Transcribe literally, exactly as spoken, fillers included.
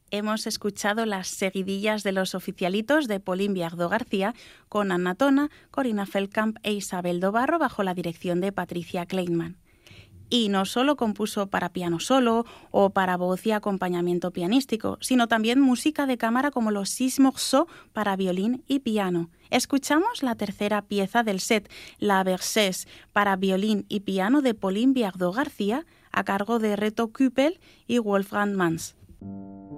Hemos escuchado las seguidillas de los oficialitos de Pauline Viardot García con Anna Tona, Corina Feldkamp e Isabel Dobarro bajo la dirección de Patricia Kleinman. Y no solo compuso para piano solo o para voz y acompañamiento pianístico, sino también música de cámara como los Six Morceaux para violín y piano. Escuchamos la tercera pieza del set, la Berceuse, para violín y piano de Pauline Viardot García, a cargo de Reto Küppel y Wolfgang Manz.